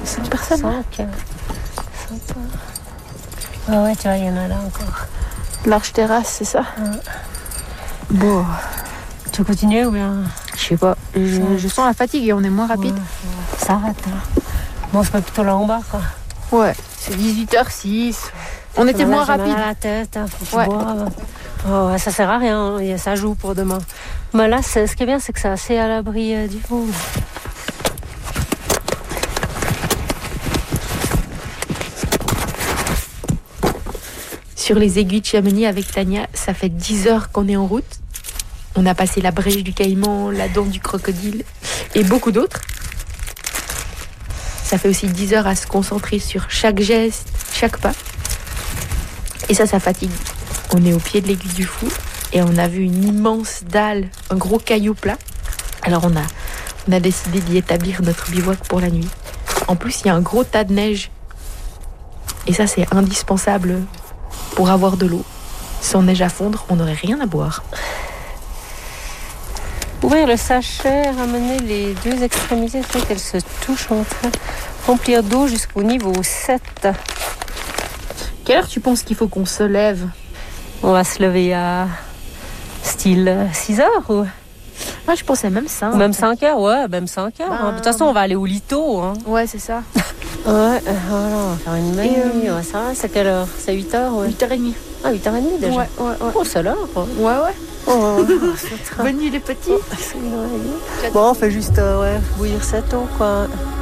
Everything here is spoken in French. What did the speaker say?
5 personnes. 5. Ah ouais, tu vois, il y en a là encore. Large terrasse, c'est ça? Bon. Tu veux continuer ou bien? Je sais pas. Je sens la fatigue et on est moins rapide. Ouais. Ça arrête. Bon, je peux plutôt là en bas, quoi. Ouais, c'est 18h06. On était moins rapide. J'ai mal à la tête, faut que je boive. Oh, ouais, ça sert à rien, et ça joue pour demain. Mais là, ce qui est bien, c'est que c'est assez à l'abri du vent. Sur les aiguilles de Chamonix avec Tania, ça fait 10 heures qu'on est en route. On a passé la brèche du Caïman, la dent du crocodile et beaucoup d'autres. Ça fait aussi 10 heures à se concentrer sur chaque geste, chaque pas. Et ça fatigue. On est au pied de l'aiguille du Fou et on a vu une immense dalle, un gros caillou plat. Alors on a décidé d'y établir notre bivouac pour la nuit. En plus, il y a un gros tas de neige. Et ça, c'est indispensable pour avoir de l'eau. Sans neige à fondre, on n'aurait rien à boire. Ouvrir le sachet, ramener les deux extrémités, fait qu'elles se touchent entre elles. Remplir d'eau jusqu'au niveau 7. Quelle heure tu penses qu'il faut qu'on se lève? On va se lever à style 6 heures ou... Moi, je pensais même ça. Même 5 heures, ouais, même 5 heures. De toute façon, on va aller au Lito. Hein. Ouais, c'est ça. Ouais, voilà, on va faire une belle nuit. Ouais, ça va, c'est quelle heure? C'est 8 heures, ouais. 8h30. Ah, 8h30 déjà? Ouais. Oh, c'est l'heure. Ouais. Oh, bonne nuit les petits. Bon, on fait juste bouillir cette eau, quoi.